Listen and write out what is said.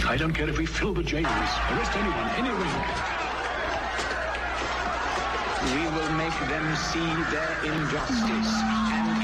I don't care if we fill the jails, arrest anyone, anywhere. We will make them see their injustice and